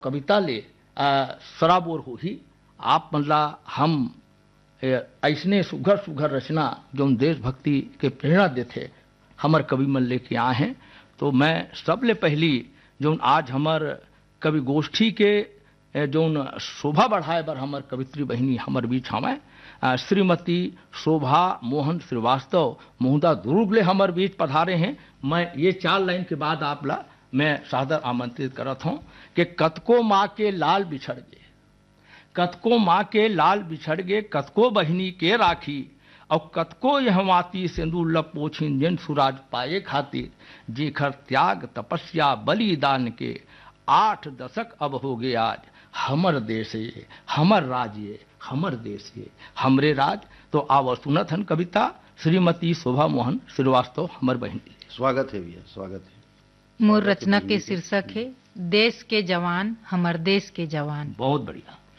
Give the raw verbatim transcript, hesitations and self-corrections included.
कविता ले सराबोर हो ही आप मतलब हम ऐसने सुघर सुघर रचना जो देशभक्ति के प्रेरणा देते हमार कवि मन लेके आए हैं। तो मैं सबले पहली जो आज हमार कवि गोष्ठी के जो शोभा बढ़ाए बर हमार कवित्री बहिनी हमार बीच हमें श्रीमती शोभा मोहन श्रीवास्तव मोहदा दुर्ग ले हमार बीच पधारे हैं। मैं ये चार लाइन के बाद आप ला मैं सादर आमंत्रित करत हूँ कि कतको माँ के लाल बिछड़ गए, कतको माँ के लाल बिछड़ गए, कतको बहिनी के राखी और कतको यहमाती सिंदूर लपोछिन जिन सुराज पाए खातिर, जेखर त्याग तपस्या बलिदान के आठ दशक अब हो गए आज, हमर देश ये हमर राज्य हमर देश ये हमरे राज। तो आव सुनत हन कविता श्रीमती शोभा मोहन श्रीवास्तव हमर बहिनी। स्वागत है भैया, स्वागत है। मोर रचना के शीर्षक है देश के जवान हमर देश के जवान। बहुत बढ़िया।